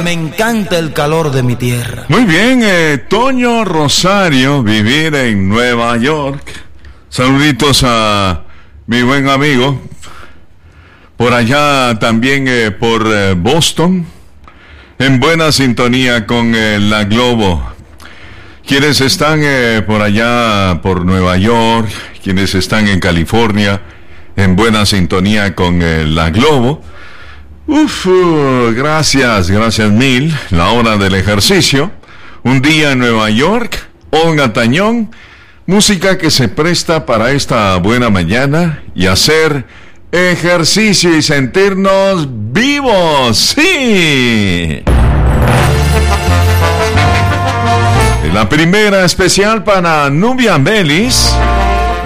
me encanta el calor de mi tierra. Muy bien, Toño Rosario, vivir en Nueva York. Saluditos a mi buen amigo. Por allá también por Boston. En buena sintonía con la Globo. Quienes están por allá por Nueva York, quienes están en California, en buena sintonía con la Globo. Gracias mil. La hora del ejercicio. Un día en Nueva York. Olga Tañón. Música que se presta para esta buena mañana y hacer ejercicio y sentirnos vivos. ¡Sí! La primera especial para Nubia Belis.